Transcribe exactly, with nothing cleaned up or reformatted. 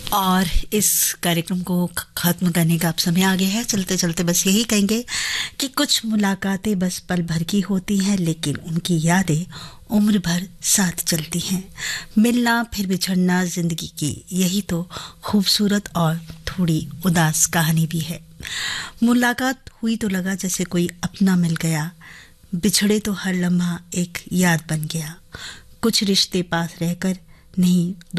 और इस कार्यक्रम को खत्म करने का अब समय आ गया है। चलते चलते बस यही कहेंगे कि कुछ मुलाकातें बस पल भर की होती हैं, लेकिन उनकी यादें उम्र भर साथ चलती हैं। मिलना फिर बिछड़ना जिंदगी की यही तो खूबसूरत और थोड़ी उदास कहानी भी है। मुलाकात हुई तो लगा जैसे कोई अपना मिल गया, बिछड़े तो हर लम्हा एक याद बन गया। कुछ रिश्ते पास रहकर नहीं